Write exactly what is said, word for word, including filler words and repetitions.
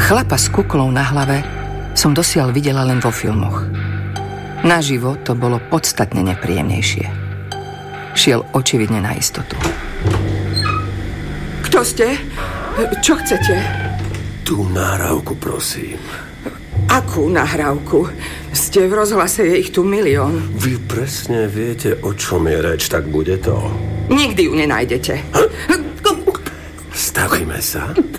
Chlapa s kuklou na hlave som dosiaľ videla len vo filmoch. Naživo to bolo podstatne nepríjemnejšie. Šiel očividne na istotu. Kto ste? Čo chcete? Tú nahrávku, prosím. Akú nahrávku? Ste v rozhlase, je ich tu milión. Vy presne viete, o čom je reč, tak bude to. Nikdy ju nenájdete. Stavíme sa.